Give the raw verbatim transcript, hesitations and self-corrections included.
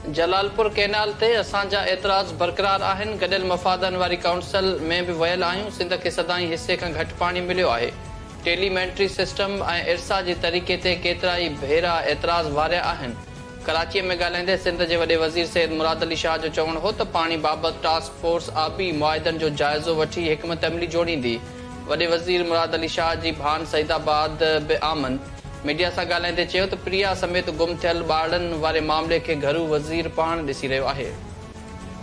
Jalalpur canal ते असांजा एतराज़ बरक़रार आहिनि। गॾियल मफ़ादनि वारी काउंसिल में बि वियल आहियूं। सिंध खे सदाईं हिसे खां घटि पाणी मिलियो आहे। टेलीमेंट्री सिस्टम ऐं इरसा जे तरीक़े ते केतिरा ई भेरा एतराज़ वारिया आहिनि। कराचीअ में ॻाल्हाईंदे सिंध जे वॾे वज़ीर सैयद मुराद अली शाह जो चवणु हो त पाणी बाबति टास्क फोर्स आबी मुआहिदनि जो जाइज़ो वठी हिकमत अमली जोड़ींदी। वॾे वज़ीर मुराद अली शाह जी भान सईदाबाद बि आमन। मीडिया सां ॻाल्हाईंदे चयो त प्रिया समेत गुम थियल ॿारनि वारे मामले खे घरू वज़ीर पाण ॾिसी रहियो आहे।